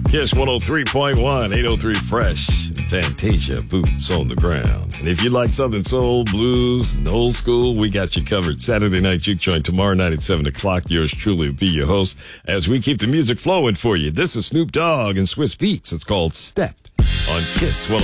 Kiss 103.1, 803 Fresh, Fantasia, Boots on the Ground. And if you like Southern Soul, Blues, and Old School, we got you covered. Saturday Night Juke Joint tomorrow night at 7 o'clock. Yours truly will be your host as we keep the music flowing for you. This is Snoop Dogg and Swiss Beats. It's called Step on Kiss 103.